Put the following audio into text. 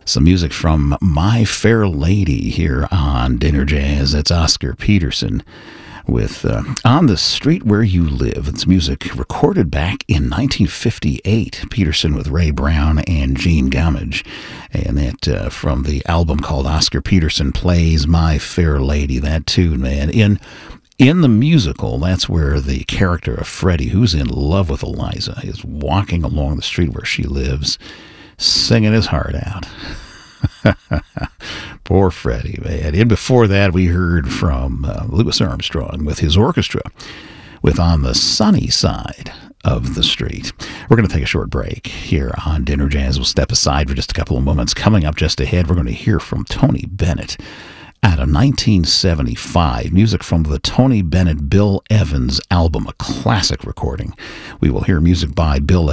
Some music from My Fair Lady here on Dinner Jazz. That's Oscar Peterson with On the Street Where You Live. It's music recorded back in 1958. Peterson with Ray Brown and Gene Gummidge. And that from the album called Oscar Peterson Plays My Fair Lady. That tune, man. In the musical, that's where the character of Freddie, who's in love with Eliza, is walking along the street where she lives, singing his heart out. Poor Freddie, man. And before that, we heard from Louis Armstrong with his orchestra with On the Sunny Side of the Street. We're going to take a short break here on Dinner Jazz. We'll step aside for just a couple of moments. Coming up just ahead, we're going to hear from Tony Bennett out of 1975, music from the Tony Bennett Bill Evans album, a classic recording. We will hear music by Bill